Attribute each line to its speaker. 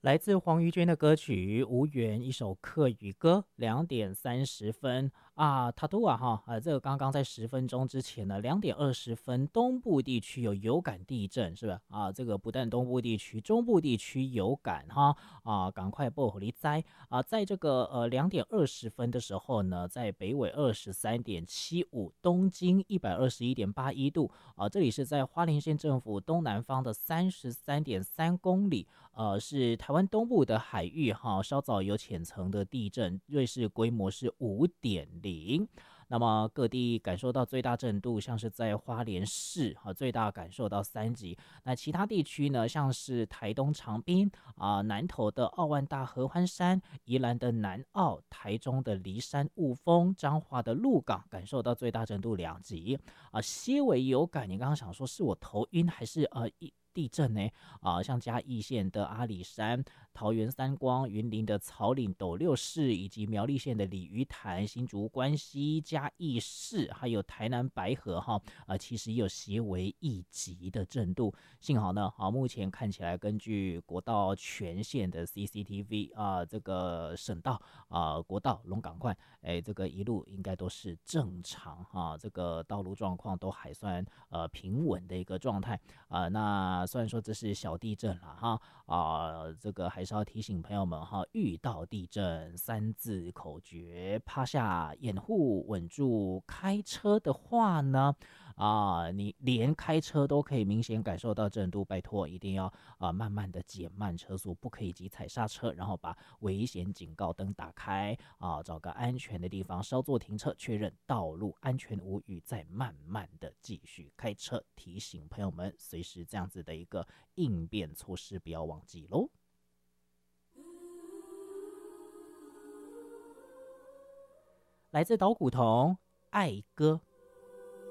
Speaker 1: 来自黄瑜娟的歌曲《无缘》，一首客语歌，2点30分啊，塔图啊哈，这个刚刚在10分钟之前呢，2点20分，东部地区有感地震，是吧？啊，这个不但东部地区，中部地区有感哈，啊，赶快报火力灾啊，在这个2点20分的时候呢，在北纬23.75，东经121.81度啊，这里是在花莲县政府东南方的33.3公里。是台湾东部的海域哈，稍早有浅层的地震，瑞士规模是5.0。那么各地感受到最大震度，像是在花莲市最大感受到3级。那其他地区呢，像是台东长滨南投的澳万大合欢山、宜兰的南澳、台中的梨山雾峰、彰化的鹿港，感受到最大震度2级些微有感。你刚刚想说是我头晕还是地震呢？像嘉义县的阿里山、桃园三光、云林的草岭斗六市，以及苗栗县的鲤鱼潭、新竹关西、嘉义市，还有台南白河哈，其实也有些微1级的震度。幸好呢，目前看起来根据国道全线的 CCTV 这个省道国道龙港快，这个一路应该都是正常这个道路状况都还算平稳的一个状态那虽然说这是小地震了这个还是要提醒朋友们遇到地震3字口诀：趴下、掩护、稳住。开车的话呢，你连开车都可以明显感受到震度，拜托一定要慢慢的减慢车速，不可以急踩刹车，然后把危险警告灯打开找个安全的地方稍作停车，确认道路安全无虞，再慢慢的继续开车。提醒朋友们随时这样子的一个应变措施不要忘记咯。来自岛古童爱歌。